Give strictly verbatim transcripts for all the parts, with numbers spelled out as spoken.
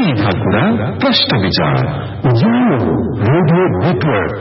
सीधा कुरा प्रश्न विचार उज्यालो रेडियो नेटवर्क।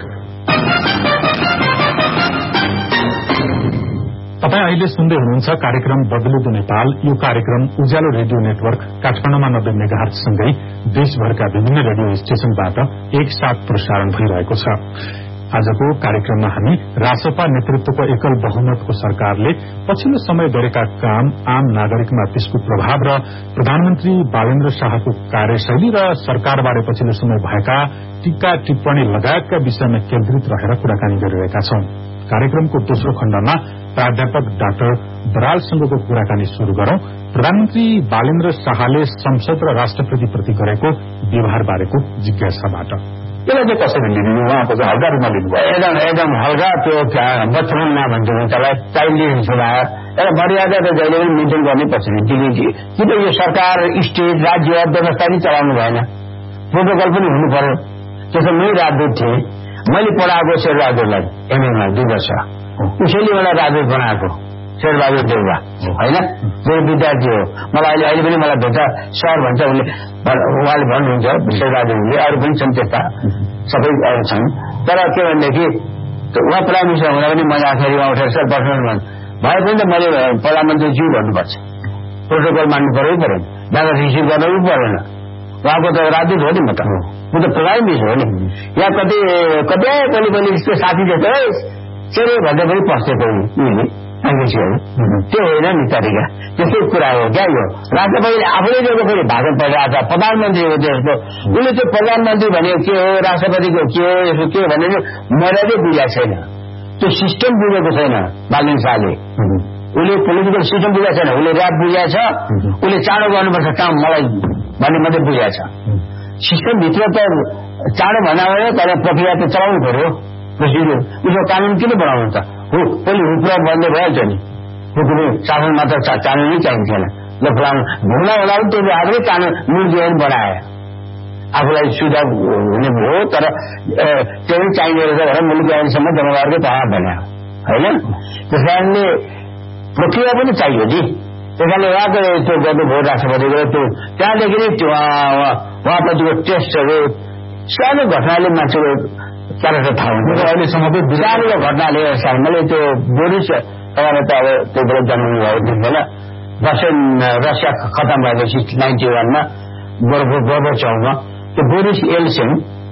तपाईँ अहिले सुन्दै हुनुहुन्छ कार्यक्रम बदलिँदो नेपाल। यो कार्यक्रम उज्यालो रेडियो नेटवर्क काठमाडौँमा नब्बे मेगाहर्जसँगै देशभरका विभिन्न रेडियो स्टेशनबाट एकसाथ प्रसारण भइरहेको छ। आजको कार्यक्रममा हामी रासपा नेतृत्वको एकल बहुमतको सरकारले पछिल्लो समय गरेका काम, आम नागरिकमा त्यसको प्रभाव र प्रधानमन्त्री बालेन्द्र शाहको कार्यशैली र सरकारबारे पछिल्लो समय भएका टीका टिप्पणी लगायतका विषयमा केन्द्रित रहेर कुराकानी गरिरहेका छौं। कार्यक्रमको दोस्रो खण्डमा प्राध्यापक डाक्टर बरालसँगको कुराकानी शुरू गरौं। प्रधानमन्त्री बालेन्द्र शाहले संसद र राष्ट्रपति प्रति गरेको व्यवहार बारेको जिज्ञासाबाट यसलाई चाहिँ कसरी लिनु, उहाँको चाहिँ हल्का रूपमा लिनुभयो? एकदम एकदम हल्का, त्यो बचपन ना भन्छ त्यसलाई चाइल्डिस स्वभाव। एउटा मर्यादा त जहिले पनि मेन्टेन गर्नै पर्छ नि। कि त यो सरकार, स्टेट, राज्य व्यवस्था पनि चलाउनु भएन, प्रोटोकल पनि हुनु पर्यो। त्यसो मै राजदूत थिएँ, मैले पढाएको शेरबहादुरलाई एमएमा दुई वर्ष, उसैले एउटा राजदूत बनाएको शेरबहादुर देउवा होइन, जो विद्यार्थी हो। मलाई अहिले अहिले पनि मलाई भेट्छ सर भन्छ उसले, उहाँले भन्नुहुन्छ शेरबहादुरले, अरू पनि छन् त्यस्ता, सबै छन्। तर के भनेदेखि उहाँ प्राइम मिनिस्टर हुँदा पनि मैले आखिरी उहाँ उठेर सर बस्नु भए पनि त मैले प्रधानमन्त्रीज्यू भन्नुपर्छ, प्रोटोकल मान्नु पर्यो परेन, जाँदा रिसिभ गर्नु पनि परेन। उहाँको त राजदूत हो नि, म त म त प्राइम मिनिस्टर हो नि। यहाँ कति कतै कहिले कहिले यस्तो साथी जस्तो चेरे भन्दा पनि पस्थ्यो कोही अङ्ग्रेजीहरू, त्यो होइन नि तरिका। त्यस्तै कुरा हो क्या यो। राष्ट्रपतिले आफूले दिएको फेरि भाषण पढिरहेको छ, प्रधानमन्त्री हो देशको, उसले त्यो प्रधानमन्त्री भनेको के हो, राष्ट्रपतिको के हो, यसो के हो भने मर्यादै बुझाएको छैन, त्यो सिस्टम बुझेको छैन बालेन्द्र शाहले। उसले पोलिटिकल सिस्टम बुझाएको छैन, उसले ऱ्याप बुझाएको छ, उसले चाँडो गर्नुपर्छ काम मलाई भन्ने मात्रै बुझाएको छ। सिस्टमभित्र त चाँडो भन्दा भने तर प्रक्रिया त चलाउनु पर्यो, प्रोसिड्युर। उसको कानून किन बनाउनु त? हो पहिले हुक्र बन्दै भइहाल्छ नि, हुकुम शासन मात्र कानून नै चाहिन्थेन। ल फलानु भुल्न होला पनि त्यो आफूले कानून मूल जीवन बनाए, आफूलाई सुधार हुने हो। तर त्यो पनि चाहिने रहेछ भनेर मुलुक जीवनसम्म जनवारकै तह बनायो होइन। त्यस कारणले प्रक्रिया पनि चाहियो नि। त्यस कारणले उहाँको त्यो गर्नुभयो राष्ट्रपतिको, त्यो त्यहाँदेखि नै त्यो उहाँप्रतिको टेस्टहरू सानो घटनाले मान्छेको क्यारेक्टर थाहा हुन्छ। अहिलेसम्म चाहिँ सानो घटनाले मैले त्यो बोरिस तपाईँले त अब त्यो बेला जन्मनु भयो त्यतिबेला रसियन रसिया खतम भएपछि नाइन्टी वानमा गोर्बोचौमा त्यो बोरिस एल्सिन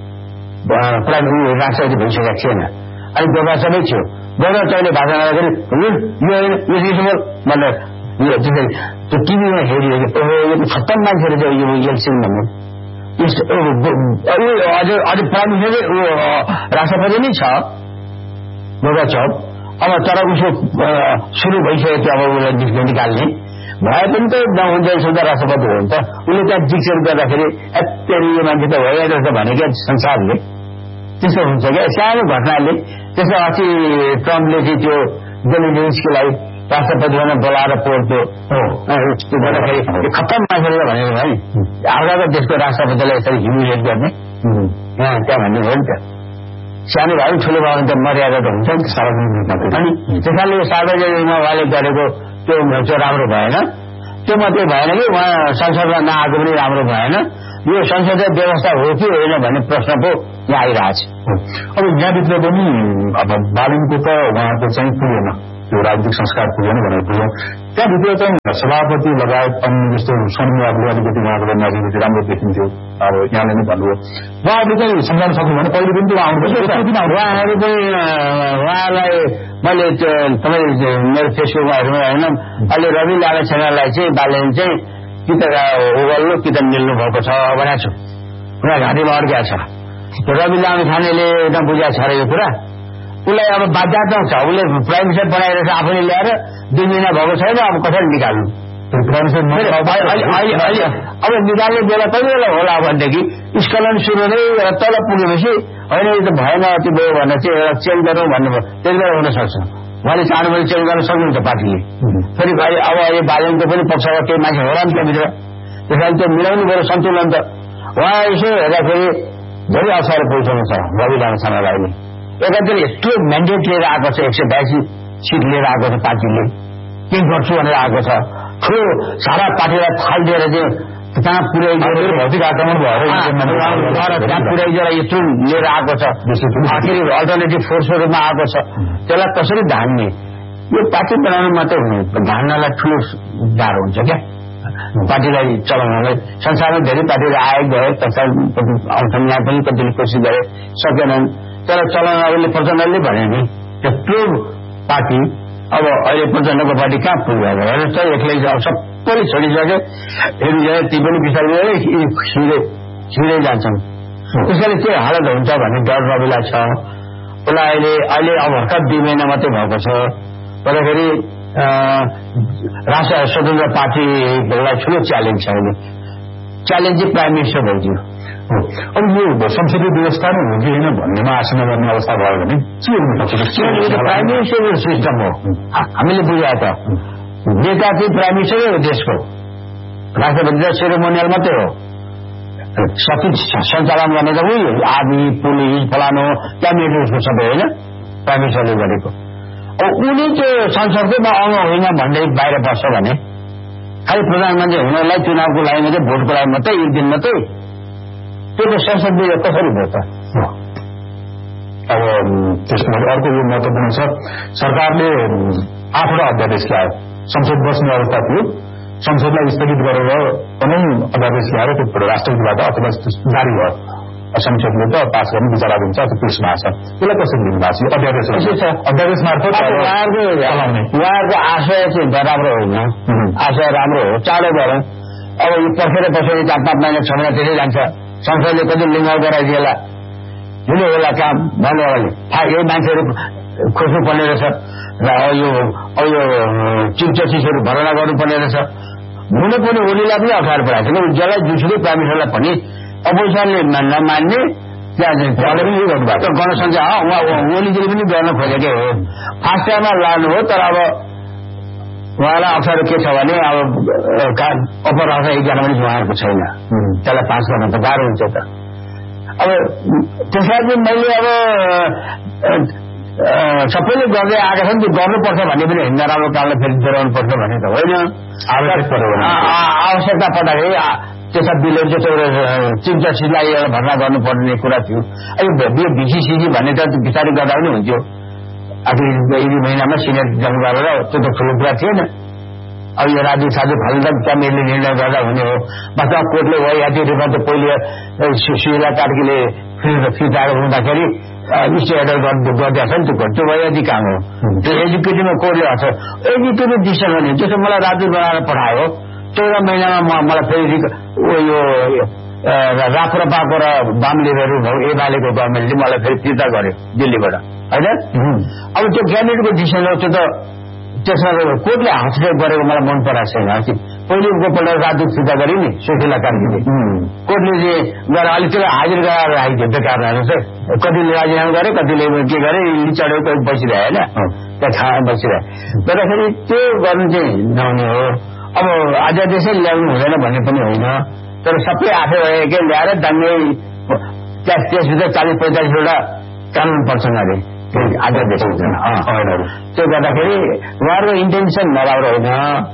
प्राइम राष्ट्रपति भइसकेको थिएन, अनि गोर्बाचौमै थियो। गोर्बाचौले भाषण गर्दाखेरि यो यो भनेर यो त्यसरी त्यो टिभीमा हेरियो, ओहो यो खत्तम मान्छे रहेछ यो एल्सिन भन्नु। अझ अझ प्राइम मिनिस्टर राष्ट्रपति नै छ गोर्बाचौ। अब तर उसको सुरु भइसक्यो त्यो, अब उसलाई निकाल्ने भए पनि त नहुन्छ सुन्दा राष्ट्रपति हो नि त। उसले त्यहाँ डिक्सेट गर्दाखेरि यत्तेरी यो मान्छे त भइहाल्छ जस्तो भनेको संसारले त्यस्तो हुन्छ क्या सानो घटनाले। त्यसो अस्ति ट्रम्पले चाहिँ त्यो जेलेन्स्कीलाई राष्ट्रपतिमा बोलाएर पोर्थ्यो गर्दाखेरि खत्तम मान्छेले भनेको है, आगाको देशको राष्ट्रपतिलाई यसरी ह्युमिलेट गर्ने त्यहाँ भन्ने हो नि त। सानो भयो ठुलो भयो भने त मर्यादा त हुन्छ नि सार्वजनिक। अनि त्यस कारणले सार्वजनिकमा उहाँले गरेको त्यो त्यो राम्रो भएन। त्यो मात्रै भएन कि उहाँ संसदमा नआएको पनि राम्रो भएन। यो संसदीय व्यवस्था हो कि होइन भन्ने प्रश्न पो यहाँ आइरहेछ। अब यहाँभित्र पनि अब बालेनको त उहाँको चाहिँ पुगेन, त्यो राजनीतिक संस्कार पुगेन भनेर बुझौँ। त्यहाँभित्र चाहिँ सभापति लगायत अन्य जस्तो समूहहरूले अलिकति उहाँको नजिकति राम्रो देखिन्थ्यो। अब यहाँले नै भन्नुभयो उहाँहरूले चाहिँ सम्झाउन सक्नु भने पहिले पनि त्यो आउनुपर्छ। उहाँहरू पनि उहाँलाई मैले त्यो तपाईँ मेरो फेसबुकमा हेर्नु होइन, अहिले रवि लामा छेनालाई चाहिँ बालेन चाहिँ कि त ओगल्नु कि त मिल्नु भएको छ भनेको छु। उहाँ घाँटीमा अड्किया छ। रवि लामा छानेले नबुझाएको छ र यो कुरा, उसलाई अब बाध्यात्मक छ। उसले प्राइम मिनिस्टर बनाइरहेछ, आफूले ल्याएर दुई महिना भएको छैन, अब कसरी निकाल्नु? अब निकाल्ने बेला कति बेला होला भनेदेखि स्खलन सुरु नै तल पुगेपछि होइन यो त भएन अति भयो भनेर चाहिँ एउटा चेन्ज गरौँ भन्नुभयो, त्यति बेला हुन सक्छ। उहाँले चाहनु भने चेन्ज गर्न सक्नुहुन्छ पार्टीले। फेरि भाइ अब अहिले बालेनको पनि पक्षमा केही मान्छे होला नि त्यहाँभित्र, त्यस कारण त्यो मिलाउनु पऱ्यो सन्तुलन त। उहाँ यसो हेर्दाखेरि धेरै असर पुग्नु छ रवि लामा छानालाई नै। एकातिर यत्रो म्यान्डेट लिएर आएको छ, एक सय बयासी सिट लिएर आएको छ पार्टीले, केही गर्छु भनेर आएको छ। ठुलो सारा पार्टीलाई थालिदिएर चाहिँ कहाँ पुर्याइदिएर भौतिक आक्रमण भएर त्यहाँ पुर्याइदिएर यत्रो लिएर आएको छ, आखिर अल्टरनेटिभ फोर्सहरूमा आएको छ, त्यसलाई कसरी धान्ने? यो पार्टी बनाउनु मात्रै हुने, धान्नलाई ठुलो गाह्रो हुन्छ क्या पार्टीलाई चलाउनलाई। संसारमा धेरै पार्टीहरू आए गए, आउँछन्, यहाँ पनि कतिले कोसिस गरे, सकेनन्। तर चलाउन अहिले प्रचण्डले भने नि त्यत्रो पार्टी अब अहिले प्रचण्डको पार्टी कहाँ पुग्यो? हेर्नुहोस् त, एक्लै सबैले छोडिसके, हेरिसके, ती पनि बिस्तारै छिँदै छिँदै जान्छन्। त्यसैले के हालत हुन्छ भन्ने डर रविला छ उसलाई। अहिले अहिले अब भर्खर दुई महिना मात्रै भएको छ, गर्दाखेरि राष्ट्रिय स्वतन्त्र पार्टीलाई ठुलो च्यालेन्ज छ। अहिले च्यालेन्ज चाहिँ प्राइम मिनिस्टर भइदियो। अब यो संसदीय व्यवस्था नै हो कि होइन भन्नेमा आशंका गर्ने अवस्था भयो भने के हुन सक्छ? प्राइम मिनिस्टर सिस्टम हो हामीले बुझाए त। नेता चाहिँ प्राइम मिनिस्टरै हो देशको, राष्ट्रपति त सेरोमोनियल मात्रै हो। सचिव सञ्चालन गर्ने त उही आर्मी, पुलिस, फलानु क्याबिनेट सबै होइन, प्राइम मिनिस्टरले गरेको। अब उनी त्यो संसदकै अंग होइन भन्दै बाहिर बस्छ भने खालि प्रधानमन्त्री हुनलाई चुनावको लागि मात्रै, भोटको लागि मात्रै, एक दिन मात्रै, त्यो त संसदले कसरी भयो त? अब त्यसमा अर्को यो महत्त्वपूर्ण छ, सरकारले आठवटा अध्यादेश ल्यायो, संसद बस्ने अवस्था थियो, संसदलाई स्थगित गरेर पनि अध्यादेश ल्याएर त्यो राष्ट्रपतिबाट अथवा जारी भयो, संसदले त पास गर्ने विचाराधीन छ, त्यो त्यसमा छ। त्यसलाई कसरी लिनु भएको छ? अध्यादेश अध्यादेश मार्फत उहाँहरूको आशय चाहिँ राम्रो होइन, आशय राम्रो हो, चाँडो गरौँ। अब यो पर्खेर बसेर चार पाँच महिना छ महिना त्यसै जान्छ, संसदले कति लिङ्ग गराइदिएला, हुने होला काम भन्नेवाले यही मान्छेहरू खोज्नु पर्ने रहेछ र यो अब यो चिफ जस्टिसहरू भर्ना गर्नुपर्ने रहेछ। हुनु पनि ओलीलाई पनि अप्ठ्यारो परेको छ, जसलाई जुसुकै प्राइम मिनिस्टरलाई पनि अपोजिसनले नमान्ने त्यहाँले पनि गर्नु भएको गणसङ्ख्या ओलीजीले पनि गर्न खोजेकै हो, फास्ट टाइममा लानु हो। तर अब उहाँलाई अप्ठ्यारो के छ भने अब अपर हाउस एकजना पनि उहाँहरूको छैन, त्यसलाई पास गर्न त गाह्रो हुन्छ त। अब त्यसलाई चाहिँ मैले अब सबैले गर्दै आएका छन्, त्यो गर्नुपर्छ भन्ने पनि होइन, राम्रो कामलाई फेरि दोहोऱ्याउनु पर्छ भन्ने त होइन। आवश्यकता पर्दाखेरि त्यसमा बिलहरू चाहिँ चिफ जस्टिसलाई भर्ना गर्नुपर्ने कुरा थियो। यो बिसिसिजी भन्ने त बिस्तारै गर्दा पनि हुन्थ्यो, आखिर यही महिनामा सिनियर जम गरेर त्यो त ठुलो कुरा थिएन। अब यो राज्य साझो फाल्दा क्याबिनेटले निर्णय गर्दा हुने हो। वास्तवमा कोर्टले वाइआरटीमा त पहिले सुशीला कार्कीले फिर्ताएर हुँदाखेरि स्टे अर्डर गरिदिएको छ नि, त्यो त्यो वाइआरटी काम हो। त्यो एजुकेटिभमा कोर्टले हट्छ, एजुकेटिभ डिसिसन हो नि। त्यसो मलाई राज्य बनाएर पठायो, चौध महिनामा मलाई फेरि यो राप्रपाको र वाम लिडरहरू एमालेको गभर्मेन्टले मलाई फेरि फिर्ता गर्यो दिल्लीबाट, होइन? अब त्यो क्याबिनेटको डिसिसन हो, त्यो त त्यसमा कोर्टले हस्तक्षेप गरेको मलाई मन पराएको छैन। कि पहिलेको पल्ट राजदूत फिर्ता गरे नि सुशीला कार्कीले, कोर्टले चाहिँ गरेर अलिक त्यसलाई हाजिर गराएर राखेको थियो कारणहरू चाहिँ, कतिले राजीनामा गरे, कतिले के गरे, चढेको कोही बसिरहे होइन, त्यहाँ खाना बसिरहे। गर्दाखेरि त्यो गर्नु चाहिँ नहुने हो। अब अध्यादेशै ल्याउनु हुँदैन भन्ने पनि होइन, तर सबै आफै भएकै ल्याएर दाङ्गै त्यस त्यसभित्र चालिस पैँतालिसवटा कानुन पर्छन् अरे अध्यादेश हुँदैन। त्यो गर्दाखेरि उहाँहरूको इन्टेन्सन नराम्रो होइन,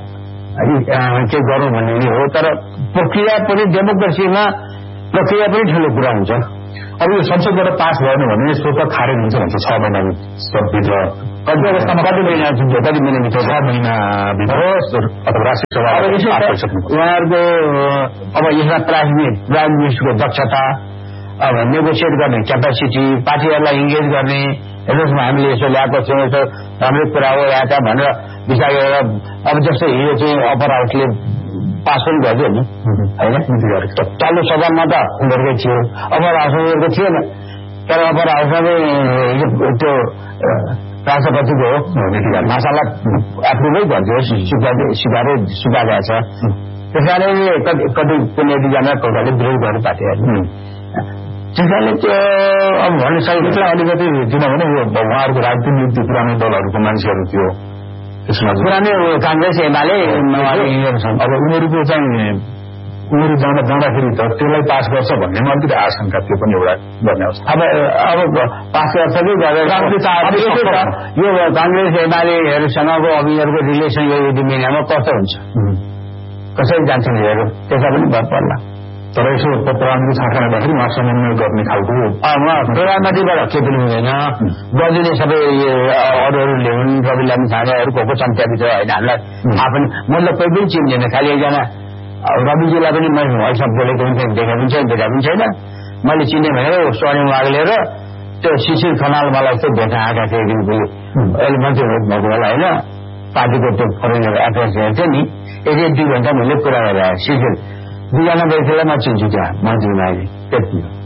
के गरौँ भन्ने हो। तर प्रक्रिया पनि डेमोक्रेसीमा प्रक्रिया पनि ठुलो कुरा हुन्छ। अब यो संसदबाट पास गर्ने भने स्वत खारेज हुन्छ भन्छ, छ महिनाभित्र कति अवस्थामा कति महिना कति महिनाभित्र छ महिनाभित्र अथवा राष्ट्रिय सभा उहाँहरूको अब यसमा प्राइम प्राइम मिनिस्टरको दक्षता, अब नेगोसिएट गर्ने क्यापेसिटी, पार्टीहरूलाई इङ्गेज गर्ने, हेर्नुहोस् हामीले यसो ल्याएको छौँ, यसो राम्रै कुरा हो या त भनेर विचार गरेर अब जस्तो हिजो चाहिँ अप्पर हाउसले पास पनि गरिदियो नि, होइन? चालु सदनमा त उनीहरूकै थियो, अप्पर हाउस उनीहरूको थिएन। तर अप्पर हाउसमा चाहिँ त्यो राष्ट्रपतिको भाषालाई एप्रुभै गर्थ्यो, स्वीकारै स्वीकारेको छ। त्यस कारणले कति कति कुनै दुईजना प्रकारले विरोध गर्नु पार्थ्यो। त्यस कारणले त्यो अब भन्नु सकिन्छ अलिकति, किनभने यो उहाँहरूको राजनीतिक पुरानो दलहरूको मान्छेहरू थियो, त्यसमा पुरानै काङ्ग्रेस एमाले छन्। अब उनीहरूको चाहिँ उनीहरू जाँदा जाँदाखेरि त त्यसलाई पास गर्छ भन्नेमा अलिकति आशंका त्यो पनि एउटा गर्ने अवस्था। अब अब पास गर्छ कि यो काङ्ग्रेस एमालेहरूसँगको अब यिनीहरूको रिलेसन यो दुई महिनामा कस्तो हुन्छ? कसरी जान्छन् हेर त्यसमा पनि भर पर्ला। तर यसो प्रधानमन्त्री छाँट्न हेर्दाखेरि उहाँ समन्वय गर्ने खालको प्रधानमन्त्रीबाट के पनि हुँदैन, गजुले सबै अरू अरू ल्याउन्, रवि लामी छाँगा अरू को को चम्च्यापी छ होइन, हामीलाई थाहा पनि मतलब कोही पनि चिन्दैन, खालि एकजना रविजीलाई पनि मैले वाट्सएप बोलेको पनि देखा पनि छैन देखा पनि छैन। मैले चिने भनेर स्वर्णिम वाग्लेर त्यो शिशिर खनाल मलाई यस्तो भेट्न आएका थिए एक दिन फेरि अहिले मन्त्री भएको होला होइन, पार्टीको त्यो फरेनर एड्रेस हेर्थ्यो नि, एक एक दुई घन्टा मैले कुरा गरेर शिशिर दुईजना व्यक्तिलाई म चिन्छु त्यहाँ मन्त्रीमा अहिले त्यति हो।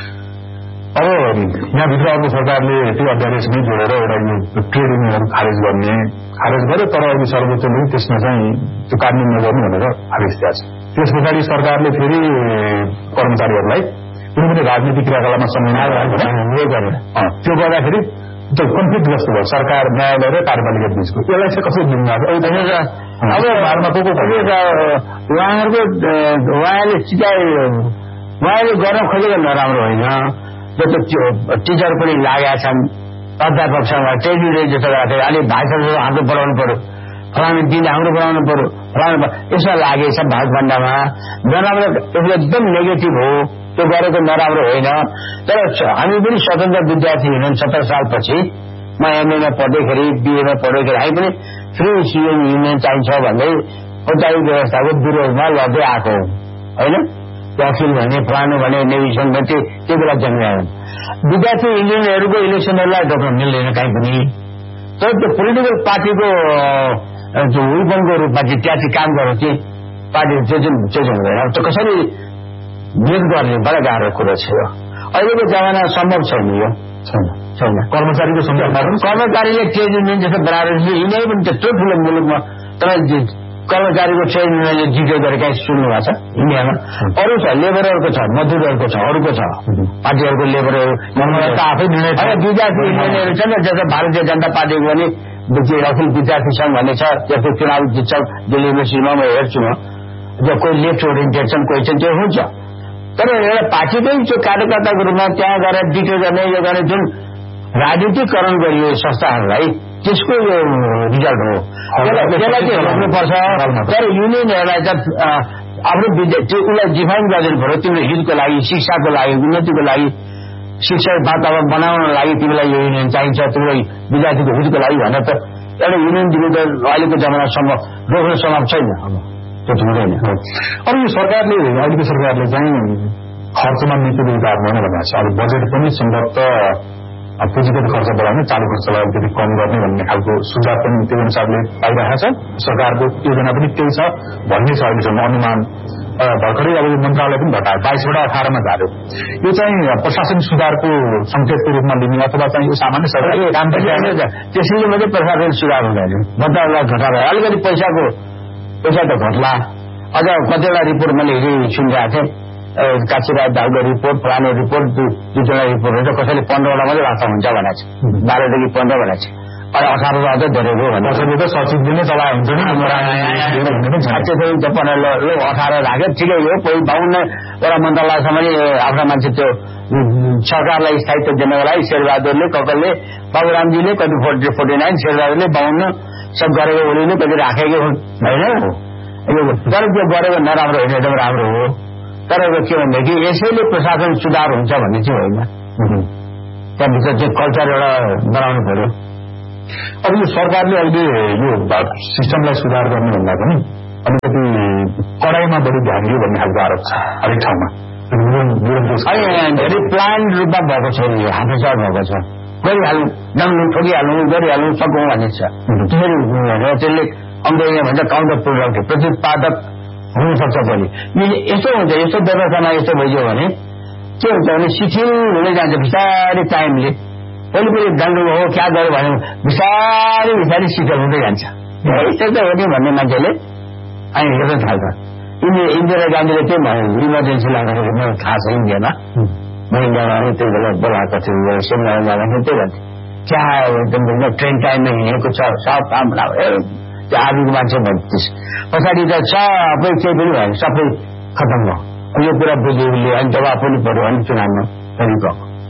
अब यहाँभित्र अर्को सरकारले त्यो अध्यादेशमै जोडेर एउटा यो ट्रेड युनियनहरू खारेज गर्ने खारेज गर्यो, तर अहिले सर्वोच्चले त्यसमा चाहिँ त्यो कार्यान्वयन नगर्नु भनेर आदेश दिएको छ। त्यस पछाडि सरकारले फेरि कर्मचारीहरूलाई कुनै पनि राजनीतिक क्रियाकलापमा संलग्न गरेर त्यो गर्दाखेरि त्यो कन्फ्लिक्ट जस्तो भयो सरकार, न्यायालय र कार्यपालिका बीचको। यसलाई चाहिँ कसरी लिनु अब भारमा को को उहाँहरूको उहाँले सिकाइ उहाँले गर्न खोजेको नराम्रो होइन, जस्तो टिचर पनि लागेका छन्, अध्यापकसँग ट्रेड युनियन जस्तो गर्दाखेरि अलिक भाषा हाम्रो बनाउनु पर्यो, फलानु दिन हाम्रो बनाउनु पर्यो, फलानु यसमा लागेछ भागभण्डामा नराम्रो एकदम नेगेटिभ हो, त्यो गरेको नराम्रो होइन। तर हामी पनि स्वतन्त्र विद्यार्थी हुनु सत्तर सालपछि म एमएमा पढ्दैखेरि बिएमा पढ्दैखेरि हामी पनि फ्री युनियन चाहिन्छ भन्दै औद्योगिक व्यवस्थाको विरोधमा लड्दै आएको होइन। वकिल भने फलानु भने नेभिसन भने त्यो बेला जन्मायो। विद्यार्थी युनियनहरूको इलेक्सनहरूलाई रोक्न मिल्दैन कहीँ पनि, तर त्यो पोलिटिकल पार्टीको विपनको रूपमा चाहिँ त्यहाँ चाहिँ काम गर्नु चाहिँ पार्टी त्यो जुन त्यो चाहिँ हुँदैन। त्यो कसरी नियुक्त गर्ने बडा गाह्रो कुरो छ यो, अहिलेको जमाना सम्भव छैन यो छैन छैन कर्मचारीको सन्दर्भमा कर्मचारीले ट्रेड युनियन जस्तो बनाएर यिनीहरू पनि त्यत्रो ठुलो मुलुकमा तपाईँ कर्मचारीको ट्रेड युनियनले जित्यो गरेर कहीँ सुन्नु भएको छ इन्डियामा? अरू छ, लेबरहरूको छ, मजदुरहरूको छ, अरूको छ, पार्टीहरूको लेबरहरू आफै निर्णय। विद्यार्थी युनियनहरू छ नि, जस्तो भारतीय जनता पार्टीको पनि अखिल विद्यार्थी सङ्घ भन्ने छ, त्यस्तो चुनाव जित्छ दिल्ली युनिभर्सिटीमा म हेर्छु म, जो कोही लेफ्ट ओरिएन्टेड छन् कोही चाहिँ त्यो हुन्छ। तर एउटा पार्टीकै त्यो कार्यकर्ताको रूपमा त्यहाँ गएर डिक्लेयर गर्ने यो गर्ने जुन राजनीतिकरण गरियो संस्थाहरूलाई त्यसको यो रिजल्ट हो, त्यसलाई चाहिँ रोक्नुपर्छ। तर युनियनहरूलाई त आफ्नो त्यो उसलाई डिफाइन गरिदिनु पर्यो, तिम्रो हितको लागि, शिक्षाको लागि, उन्नतिको लागि, शिक्षा वातावरण बनाउन लागि तिमीलाई यो युनियन चाहिन्छ, तिम्रो विद्यार्थीको हितको लागि भनेर त एउटा युनियन विरुद्ध अहिलेको जमानासम्म रोक्न सम्भव छैन, त्यो हुँदैन। अब यो सरकारले अहिलेको सरकारले चाहिँ खर्चमा नीति निर्धारण भनेको छ, अब बजेट पनि सम्भवतः पुँजीगत खर्च बढाउने, चालु खर्चलाई अलिकति कम गर्ने भन्ने खालको सुझाव पनि त्यो अनुसारले पाइरहेको छ। सरकारको योजना पनि त्यही छ भन्ने छ अहिलेसम्म अनुमान। भर्खरै अब यो मन्त्रालय पनि घटायो, बाइसबाट अठारमा झार्यो। यो चाहिँ प्रशासनिक सुधारको संकेतको रूपमा लिने अथवा चाहिँ यो सामान्य सरकारी काम त्यसैले मात्रै प्रशासनिक सुधार हुँदैन, मन्त्रालय घटाएर अलिकति पैसाको पैसा त घट्ला। अझ कतिवटा रिपोर्ट मैले हिजो सुनिरहेको थिएँ, काशीराज दाउको रिपोर्ट, पुरानो रिपोर्ट, दुईवटा रिपोर्ट हुन्छ, कसैले पन्ध्रवटा मात्रै राख्दा हुन्छ भनेको छ, बाह्रदेखि पन्ध्र भनेको छ, अहिले अठार अझै धेरैको भन्दा सचिवले नै चलाए हुन्छ नि पन्ध्र अठार राख्यो ठिकै हो। कोही बाहुन्नवटा मन्त्रालयसम्म आफ्ना मान्छे त्यो सरकारलाई स्थायित्व दिनको लागि शेरबहादुरले, ककलले, बाबुरामजीले कति फोर्टी फोर्टी नाइन शेरबहादुरले बाहुन्न सब गरेको ओलीले कति राखेको होइन। तर त्यो गरेको नराम्रो होइन, एकदम राम्रो हो। तर के भनेदेखि यसैले प्रशासन सुधार हुन्छ भन्ने चाहिँ होइन, त्यहाँभित्र चाहिँ कल्चर एउटा बनाउनु पर्यो। अब यो सरकारले अहिले यो सिस्टमलाई सुधार गर्ने भन्दा पनि अलिकति कडाइमा बढी ध्यान दियो भन्ने खालको आरोप छ हरेक ठाउँमा। धेरै प्लान रूपमा भएको छैन, यो हातेचार भएको छ, गरिहालौँ जम्नु ठोकिहालौँ गरिहालौँ सकौँ भन्ने छ। त्यसले अङ्ग्रेजीमा भन्छ काउन्टर प्रोडक्टिभ, प्रतिउत्पादक हुनसक्छ पनि। यस्तो हुन्छ, यस्तो व्यवस्थामा यस्तो भइदियो भने के हुन्छ भने शिथिल हुँदै जान्छ बिस्तारै टाइमले। पहिले पहिले दण्ड हो क्या गर्यो भने बिस्तारै बिस्तारै शिथिल हुँदै जान्छ। यस्तो त हो नि भन्ने मान्छेले अनि हेर्न थाल्छ। इन्दिरा गान्धीले त्यही भन्यो, इमर्जेन्सी लाग्दाखेरि मलाई थाहा छ इन्डियामा, म इन्डियामा त्यही बेला बोलाएको थियो, सिमलामा जाँदाखेरि त्यही भन्थ्यो, क्या एकदम ट्रेन टाइममा हिँडेको छ, सब काम लाग्यो, त्यो आर्मीको मान्छे भन्थ्योस्। पछाडि त सबै केही पनि भयो, सबै खतम भयो। यो कुरा बुझ्यो उसले, अनि जवाब पनि पऱ्यो, अनि चुनावमा पनि गएको।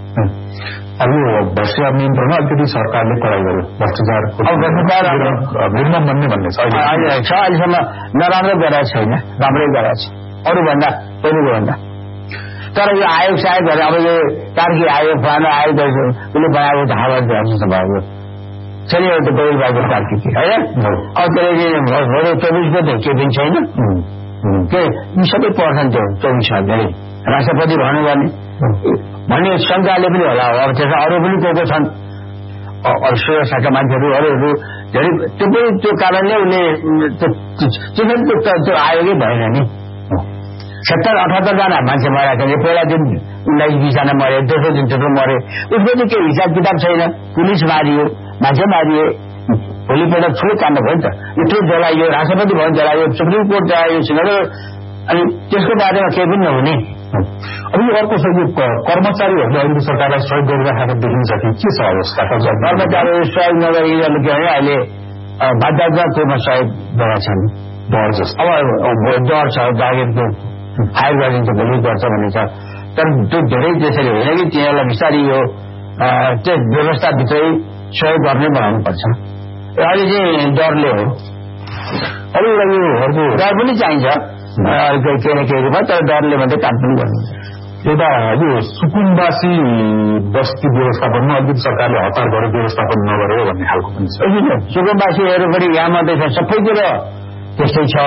अब यो भ्रष्टाचार नियन्त्रणमा अलिकति सरकारले कडाई गर्यो भ्रष्टाचार मिनिमम भन्ने भन्ने छ अहिलेसम्म नराम्रो गरेको छैन, राम्रै गरेको छ अरूभन्दा पहिलेको भन्दा। तर यो आयोग सायद अब यो कार्की आयोग पुरानो आयोग उसले बनाएको थाहा भन्छ भएको छैन एउटा पहिलो भएको कार्की होइन। अब त्यसले चौबिसको त के पनि छैन के यी सबै पर्छन् त्यो चौबिस धेरै राष्ट्रपति भन्नु गर्ने भन्ने शङ्काले पनि होला। अब त्यसमा अरू पनि को को छन् सुरक्षाका मान्छेहरू अरूहरू धेरै त्यो पनि त्यो कारणले उसले त्यो आयोगै भएन नि। सत्तर अठहत्तर जना मान्छे मरेका छन्, पहिला दिन उन्नाइस बिसजना मरे, दोस्रो दिन त्यत्रो मरे, उसको चाहिँ केही हिसाब किताब छैन। पुलिस मारियो, मान्छे मारिए, भोलिपल्ट ठुलो काण्ड भयो नि त, यत्रो जलाइयो, Rashtrapati Bhavan जलाइयो, supreme court जलाइयो, single अनि त्यसको बारेमा केही पनि नहुने। अब यो अर्को सहयोग कर्मचारीहरूले अहिले सरकारलाई सहयोग गरिरहेको देखिन्छ कि के छ अवस्था? कर्मचारीहरू सहयोग नगरिरहनु के भने अहिले बाध्यतात्मक रूपमा सहयोग गरेका छन्। डर जस्तो अब डर छ, जागिरको हायर गरिन्छ भोलि गर्छ भन्ने छ। तर त्यो धेरै त्यसरी होइन कि तिनीहरूलाई बिस्तारै यो त्यो व्यवस्थाभित्रै सहयोग गर्ने बनाउनुपर्छ। अहिले चाहिँ डरले हो। अरू यो डर पनि चाहिन्छ केही न केही रूपमा, तर डरले मात्रै काम पनि गर्नु। एउटा यो सुकुम्बासी बस्ती व्यवस्थापनमा अलिकति सरकारले हतार गरेर व्यवस्थापन नगर्यो भन्ने खालको पनि छ। सुकुम्बासीहरू पनि यहाँ मात्रै छ, सबैतिर त्यस्तै छ।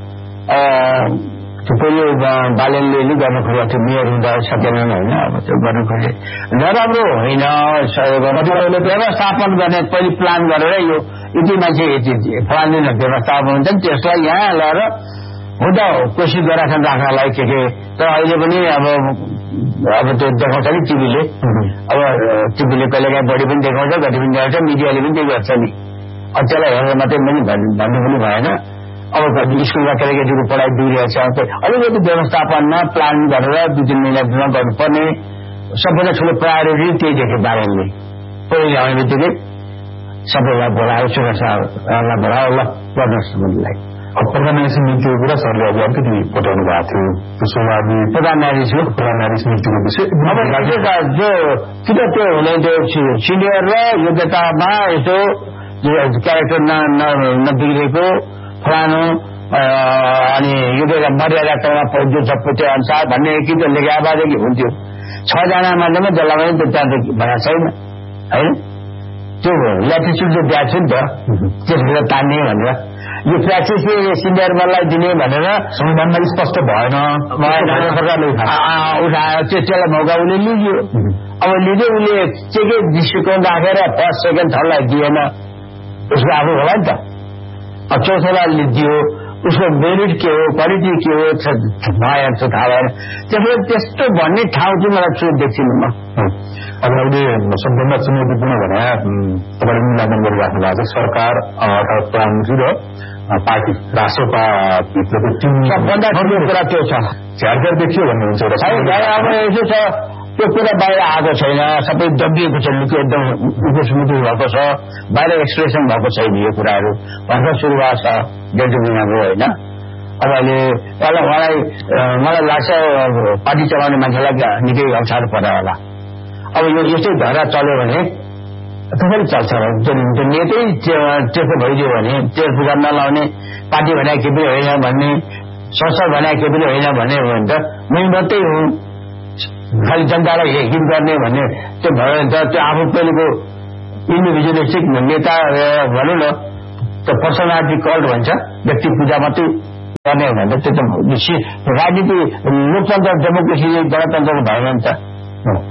थुप्रै बालनले नि गर्नु खोज्यो, त्यो मेयर हुँदा सकेनन् होइन। अब त्यो गर्नु खोजे नराम्रो होइन। व्यवस्थापन गर्ने पहिले प्लान गरेर यो यति मान्छे यति फलान दिन व्यवस्थापन हुन्छ नि त्यसलाई यहाँ ल्याएर हुँदा कोसिस गरेका छन् राख्नलाई के के। तर अहिले पनि अब अब त्यो देखाउँछ नि टिभीले, अब टिभीले कहिलेकाहीँ बढी पनि देखाउँछ, घटी पनि देखाउँछ, मिडियाले पनि त्यही गर्छ नि। अब त्यसलाई हेरेर मात्रै पनि भन्नु पनि भएन। अब स्कुलमा केटाकेटीको पढाइ बिग्रिरहेको छ, अलिकति व्यवस्थापनमा प्लान गरेर दुई तिन महिनामा गर्नुपर्ने सबभन्दा ठुलो प्रायोरिटी त्यही देख्यो बालनले। पहिलो ल्याउने बित्तिकै सबैलाई बोलायो, सुरक्षालाई बोलायो, ल गर्नुहोस् भन्नुलाई। अब प्रधान न्यायाधीश नियुक्तिको कुरा सरले अब अलिकति बताउनु भएको थियो, त्यसो भए प्रधान न्यायाधीशको प्रधान न्यायाधीश नियुक्तिको विषय जो किन त्यो हुने त्यो सिनियर र योग्यतामा यसो क्यारेक्टर नबिग्रेको फलानु अनि योग्यता मर्यादा तौरमा जो छ त्यो अनुसार भन्ने कि त लेखे आवाजदेखि हुन्थ्यो। छजना मान्छेमा जसलाई पनि त्यो भनेको छैन होइन। त्यो ल्याटिच्युड चाहिँ दिएको छ नि त, त्यसभित्र तान्ने भनेर यो प्र्याक्टिसले सिनियरलाई दिने भनेर संविधानमा स्पष्ट भएन उठायो। त्यो त्यसलाई मौका उसले लिइयो। अब लिँदै उसले के के दृष्टिकोण राखेर फर्स्ट सेकेन्ड थर्डलाई दिएन, उसको आफू होला नि त। अब चौथोलाई दियो, उसको मेरिट के हो, क्वालिटी के हो भएन थाहा भएन। त्यसले त्यस्तो भन्ने ठाउँ चाहिँ मलाई चोट देख्छिनँ म। अब अहिले सबभन्दा चुनौतीपूर्ण भने तपाईँले मूल्याङ्कन गरिराख्नु भएको छ सरकार अर्थात् प्रधानमन्त्री र पार्टी राष्ट्रपा भित्रको टिम सबभन्दा ठुलो कुरा त्यो छ। झ्यारझ्यार देखियो भन्ने हुन्छ एउटा अब यसो छ, त्यो कुरा बाहिर आएको छैन, सबै दबिएको छ, लुके एकदम उपुसमुटु भएको छ, बाहिर एक्सप्रेसन भएको छैन यो कुराहरू। भर्खर सुरु भएको छ डेढ दुई महिनाको होइन। अब अहिले पहिला उहाँलाई मलाई लाग्छ पार्टी चलाउने मान्छेलाई निकै अप्ठ्यारो पर्यो होला। अब यो यस्तै धारा चल्यो भने कसरी चल्छ? त्यो नेतै त्यस्तो भइदियो भने तेल पूजा नलाउने, पार्टी भने के पनि होइन भन्ने, संसद भने के पनि होइन भन्ने हो भने त मै मात्रै हुँ, खालि जनतालाई हित गर्ने भन्ने त्यो भयो भने त त्यो आफू पहिलेको इन्डिभिजुअलिस्टिक नेता भनौँ न, त्यो पर्सनालिटी कल्ट भन्छ, व्यक्ति पूजा मात्रै गर्ने हो भने त त्यो त राजनीति लोकतन्त्र डेमोक्रेसी गणतन्त्रको भएन नि त।